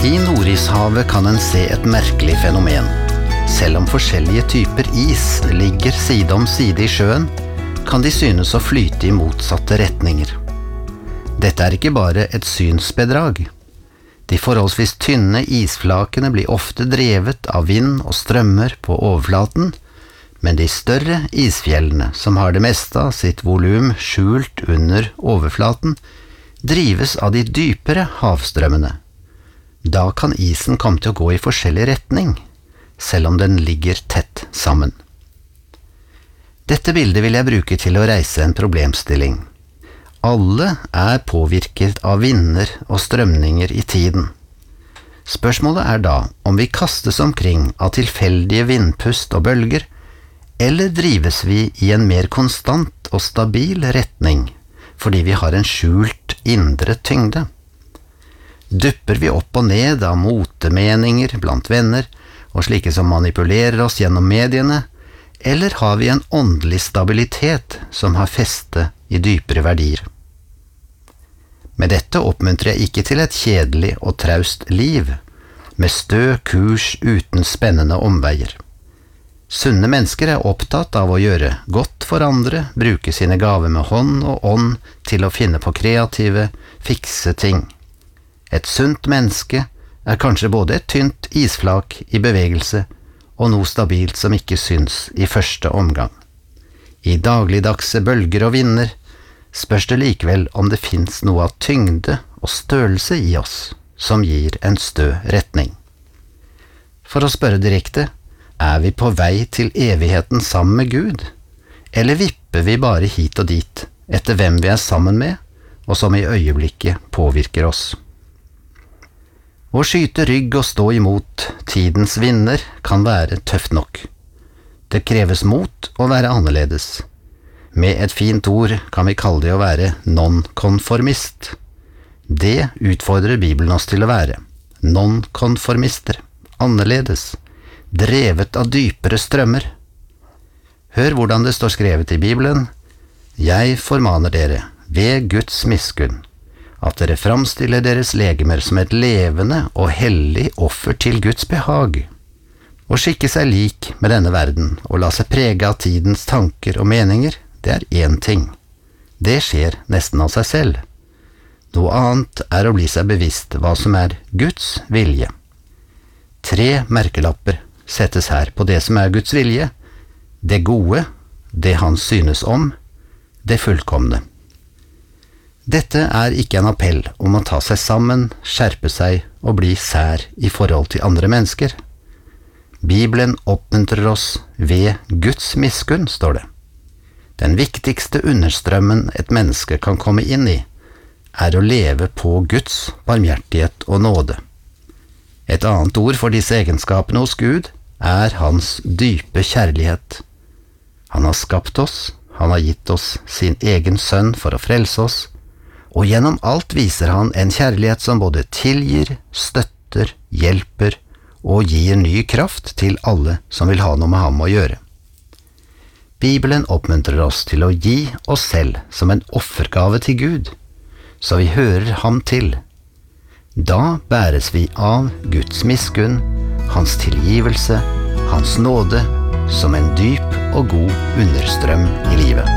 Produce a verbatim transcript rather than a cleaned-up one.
I Nordishavet kan en se et merkelig fenomen. Selv om forskjellige typer is ligger side om side i sjøen, kan de synes å flyte i motsatte retninger. Dette er ikke bare et synsbedrag. De forholdsvis tynne isflakene blir ofte drevet av vind og strømmer på overflaten, men de større isfjellene, som har det meste av sitt volum skjult under overflaten, drives av de dypere havstrømmene. Da kan isen komme til å gå i forskjellig retning, selv om den ligger tett sammen. Dette bildet vil jeg bruke til å reise en problemstilling. Alle er påvirket av vinder og strømninger i tiden. Spørsmålet er da om vi kastes omkring av tilfeldige vindpust og bølger, eller drives vi i en mer konstant og stabil retning, fordi vi har en skjult indre tyngde. Dupper vi opp og ned av motemeninger blant venner, og slike som manipulerer oss gjennom mediene, eller har vi en åndelig stabilitet som har feste i dypere verdier? Med dette oppmuntrer jeg ikke til et kjedelig og traust liv, med stø kurs uten spennende omveier. Sunne mennesker er opptatt av å gjøre godt for andre, bruke sine gaver med hånd og ånd til å finne på kreative, fikse ting. Et sunt menneske er kanskje både et tynt isflak i bevegelse og noe stabilt som ikke syns i første omgang. I dagligdagse bølger og vinder spørs det likevel om det finnes noe av tyngde og størrelse i oss som gir en stø retning. For å spørre direkte, er vi på vei til evigheten sammen med Gud, eller vipper vi bare hit og dit etter hvem vi er sammen med, og som i øyeblikket påvirker oss? Å skyte rygg og stå imot tidens vinder kan være tøft nok. Det kreves mot å være annerledes. Med et fint ord kan vi kalle det å være nonkonformist. Det utfordrer Bibelen oss til å være. Nonkonformister, annerledes, drevet av dypere strømmer. Hør hvordan det står skrevet i Bibelen. Jeg formaner dere, ved Guds miskunn, at dere framstiller deres legemer som et levende og hellig offer til Guds behag, og skikke seg lik med denne verden og la seg prege av tidens tanker og meninger, det er én ting. Det skjer nesten av seg selv. Noe annet er å bli seg bevisst hva som er Guds vilje. Tre merkelapper settes her på det som er Guds vilje: det gode, det han synes om, det fullkomne. Dette er ikke en appell om å ta seg sammen, skjerpe seg og bli sær i forhold til andre mennesker. Bibelen oppmuntrer oss ved Guds miskunn, står det. Den viktigste understrømmen et menneske kan komme inn i, er å leve på Guds barmhjertighet og nåde. Et annet ord for disse egenskapene hos Gud er hans dype kjærlighet. Han har skapt oss, han har gitt oss sin egen sønn for å frelse oss, og gjennom alt viser han en kjærlighet som både tilgir, støtter, hjelper og gir ny kraft til alle som vil ha noe med ham å gjøre. Bibelen oppmuntrer oss til å gi oss selv som en offergave til Gud, så vi hører ham til. Da bæres vi av Guds miskunn, hans tilgivelse, hans nåde, som en dyp og god understrøm i livet.